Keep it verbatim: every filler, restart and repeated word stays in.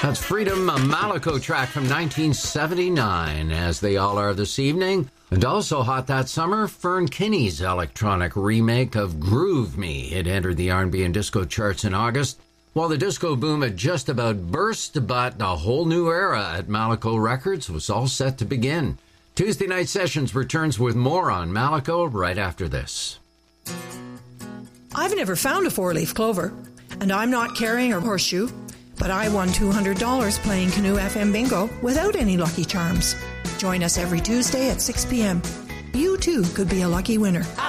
That's Freedom, a Malaco track from nineteen seventy-nine, as they all are this evening. And also hot that summer, Fern Kinney's electronic remake of Groove Me. It entered the R and B and disco charts in August, while the disco boom had just about burst, but a whole new era at Malaco Records was all set to begin. Tuesday Night Sessions returns with more on Malaco right after this. I've never found a four-leaf clover, and I'm not carrying a horseshoe, but I won two hundred dollars playing Canoe F M Bingo without any Lucky Charms. Join us every Tuesday at six p.m. You too could be a lucky winner.